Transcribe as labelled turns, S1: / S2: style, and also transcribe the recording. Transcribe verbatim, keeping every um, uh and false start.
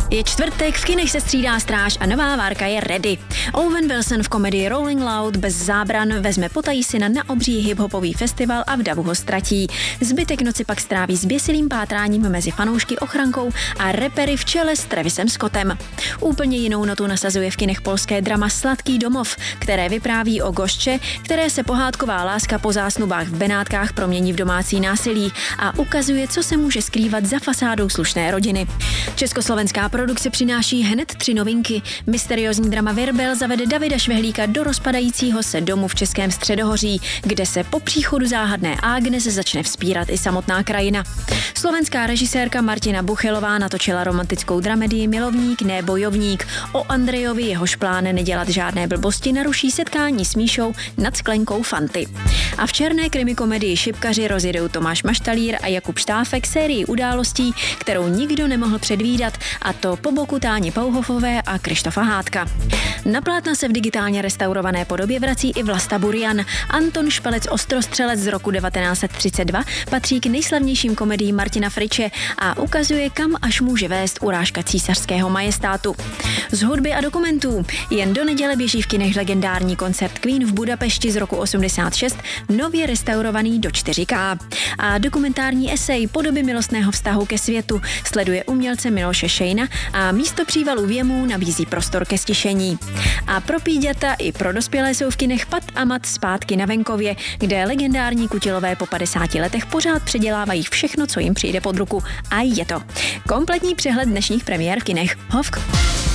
S1: Je čtvrtek, v kinech se střídá stráž a nová várka je ready. Owen Wilson v komedii Rolling Loud bez zábran vezme potají syna na obří hiphopový festival a v davu ho ztratí. Zbytek noci pak stráví zběsilým pátráním mezi fanoušky Ochrankou a rapery v čele s Travisem Scottem. Úplně jinou notu nasazuje v kinech polské drama Sladký domov, které vypráví o Gošče, které se pohádková láska po zásnubách v Benátkách promění v domácí násilí a ukazuje, co se může skrývat za fasádou slušné rodiny. Československá produkce přináší hned tři novinky. Mysteriózní drama Virbel zavede Davida Švehlíka do rozpadajícího se domu v Českém Středohoří, kde se po příchodu záhadné Agnes začne vzpírat i samotná krajina. Slovenská režisérka Martina Buchelová natočila romantickou dramedii Milovník, ne bojovník. O Andrejovi, jehož plán nedělat žádné blbosti, naruší setkání s Míšou nad sklenkou Fanty. A v černé krimikomedii Šipkaři rozjedou Tomáš Maštalír a Jakub Štáfek sérii událostí, kterou nikdo nemohl předvídat, a to po boku Táni Pauhofové a Krištofa Hádka. Na plátna se v digitálně restaurované podobě vrací i Vlasta Burian. Anton Špelec Ostrostřelec z roku devatenáct set třicet dva patří k nejslavnějším komediím Martina Friče a ukazuje, kam až může vést urážka císařského majestátu. Z hudby a dokumentů jen do neděle běží v kinech legendární koncert Queen v Budapešti z roku osmdesát šest, nově restaurovaný do čtyři ká. A dokumentární esej Podoby milostného vztahu ke světu sleduje umělce Miloše Šejna a místo přívalu věmů nabízí prostor ke stišení. A pro píďata i pro dospělé jsou v kinech Pat a Mat zpátky na venkově, kde legendární Kutilové po padesáti letech pořád předělávají všechno, co jim přijde pod ruku. A je to kompletní přehled dnešních premiér v kinech. Hovk.